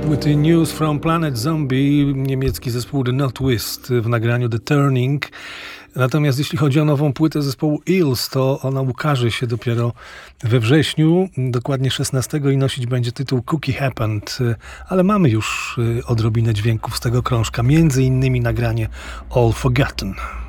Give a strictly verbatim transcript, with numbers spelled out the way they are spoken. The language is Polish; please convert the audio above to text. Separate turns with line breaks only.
płyty News from Planet Zombie, niemiecki zespół The Northwest w nagraniu The Turning. Natomiast jeśli chodzi o nową płytę zespołu Eels, to ona ukaże się dopiero we wrześniu, dokładnie szesnastego, i nosić będzie tytuł Cookie Happened, ale mamy już odrobinę dźwięków z tego krążka, między innymi nagranie All Forgotten.